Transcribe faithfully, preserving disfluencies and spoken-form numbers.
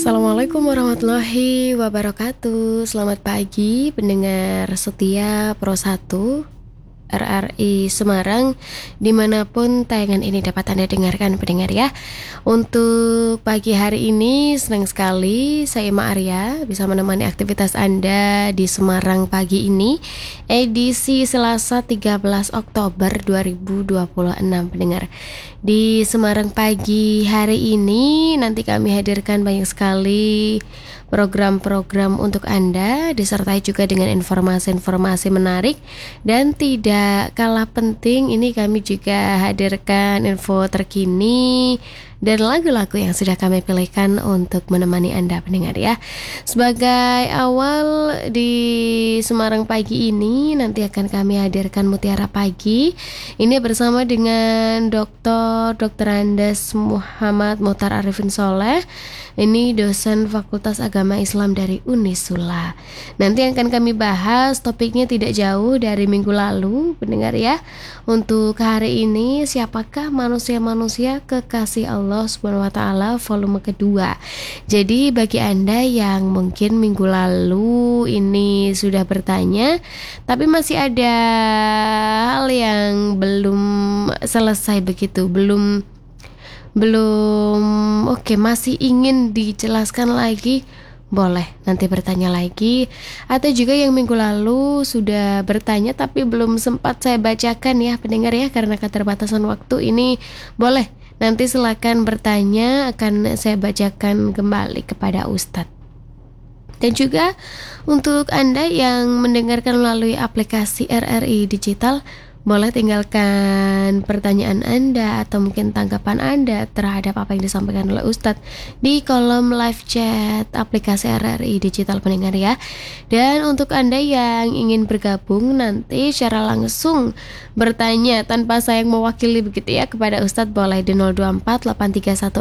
Assalamualaikum warahmatullahi wabarakatuh. Selamat pagi pendengar setia Pro satu R R I Semarang, dimanapun tayangan ini dapat Anda dengarkan pendengar ya. Untuk pagi hari ini senang sekali saya Ma Arya bisa menemani aktivitas Anda di Semarang pagi ini, edisi Selasa tiga belas Oktober dua ribu dua puluh enam pendengar. Di Semarang pagi hari ini nanti kami hadirkan banyak sekali program-program untuk Anda, disertai juga dengan informasi-informasi menarik. Dan tidak kalah penting, ini kami juga hadirkan info terkini dan lagu-lagu yang sudah kami pilihkan untuk menemani Anda pendengar ya. Sebagai awal di Semarang pagi ini nanti akan kami hadirkan Mutiara Pagi. Ini bersama dengan Doktor Dokter Andes Muhammad Muhtar Arifin Soleh. Ini dosen Fakultas Agama Islam dari Unisula. Nanti akan kami bahas, topiknya tidak jauh dari minggu lalu pendengar ya. Untuk hari ini, siapakah manusia-manusia kekasih Allah Subhanahu wa taala volume kedua. Jadi bagi Anda yang mungkin minggu lalu ini sudah bertanya tapi masih ada hal yang belum selesai begitu, belum belum oke okay, masih ingin dijelaskan lagi, boleh nanti bertanya lagi. Atau juga yang minggu lalu sudah bertanya tapi belum sempat saya bacakan ya pendengar ya, karena keterbatasan waktu, ini boleh nanti silakan bertanya, akan saya bacakan kembali kepada Ustadz. Dan juga untuk Anda yang mendengarkan melalui aplikasi R R I Digital, boleh tinggalkan pertanyaan Anda atau mungkin tanggapan Anda terhadap apa yang disampaikan oleh Ustadz di kolom live chat aplikasi R R I Digital pendengar ya. Dan untuk Anda yang ingin bergabung nanti secara langsung bertanya tanpa saya mewakili begitu ya kepada Ustadz, boleh di nol dua empat delapan tiga satu